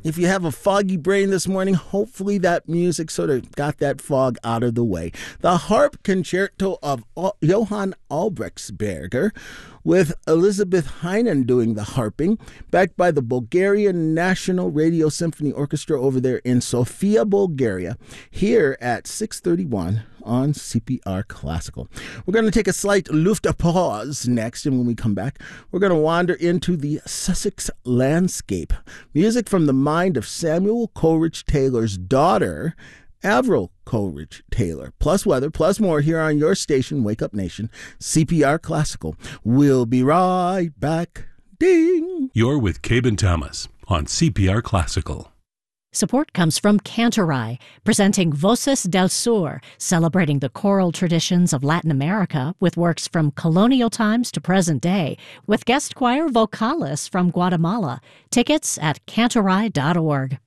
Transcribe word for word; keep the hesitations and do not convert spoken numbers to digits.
If you have a foggy brain this morning, hopefully that music sort of got that fog out of the way. The Harp Concerto of Al- Johann Albrechtsberger, with Elizabeth Heinen doing the harping, backed by the Bulgarian National Radio Symphony Orchestra over there in Sofia, Bulgaria, here at six thirty-one on C P R Classical. We're going to take a slight Luft pause next, and when we come back, we're going to wander into the Sussex landscape. Music from the mind of Samuel Coleridge Taylor's daughter, Avril Coleridge Taylor. Plus weather, plus more here on your station, Wake Up Nation, C P R Classical. We'll be right back. Ding! You're with Cabin Thomas on C P R Classical. Support comes from Cantorai, presenting Voces del Sur, celebrating the choral traditions of Latin America with works from colonial times to present day, with guest choir Vocalis from Guatemala. Tickets at cantorai dot org.